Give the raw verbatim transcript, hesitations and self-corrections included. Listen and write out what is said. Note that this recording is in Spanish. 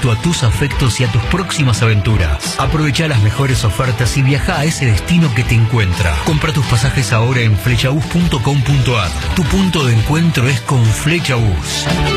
directo a tus afectos y a tus próximas aventuras. Aprovecha las mejores ofertas y viaja a ese destino que te encuentra. Compra tus pasajes ahora en flechabus punto com punto ar. Tu punto de encuentro es con Flechabus.